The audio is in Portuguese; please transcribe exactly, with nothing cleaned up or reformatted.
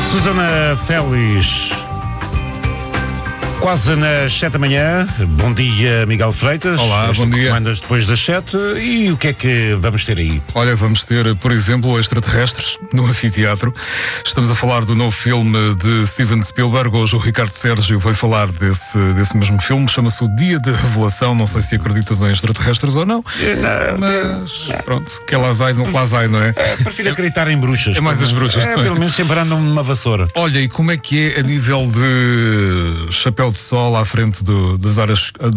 Susana Félix, quase nas sete da manhã. Bom dia, Miguel Freitas. Olá, Este bom dia. Comandas depois das sete. E o que é que vamos ter aí? Olha, vamos ter, por exemplo, extraterrestres no anfiteatro. Estamos a falar do novo filme de Steven Spielberg. Hoje o Ricardo Sérgio vai falar desse, desse mesmo filme. Chama-se O Dia da Revelação. Não sei se acreditas em extraterrestres ou não. Não, Mas, pronto, que lá sai, não lá sai, não é? é, prefiro acreditar em bruxas. É mais as bruxas. É, pelo menos sempre andam numa vassoura. Olha, e como é que é a nível de chapéu de sol à frente do, das, áreas,